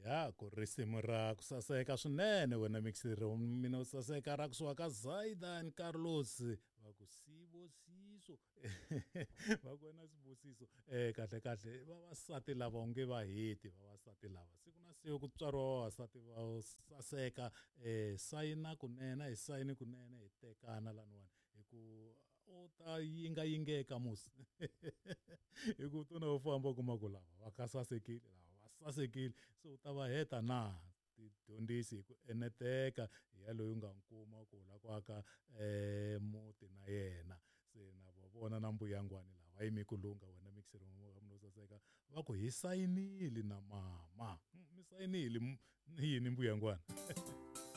Ya ku risimu ra ku saseka swinene wena mixer mina u saseka ra kusuka ka Zaidan Carlos va ku Sibusiso va ku wena Sibusiso kahle kahle vavasati lava u nge va heti vavasati lava siku na siku ku tswariwa vavasati va saseka sayina kunene hi sayini kunene hi tekana laniwani hi ku u ta yingeka musi hi ku tu na u famba u kuma ku lava va ka sasekile lava va sasekile se u ta va heta na tidyondzisi hi ku eneteka hi ya loyi u nga n'wi kuma ku la ku aka muti na yena se na vona na mbuyangwani lava yimi ku lunga wena mixer no saseka va ku hi sayinile na mama mi sayinile yini mbuyangwana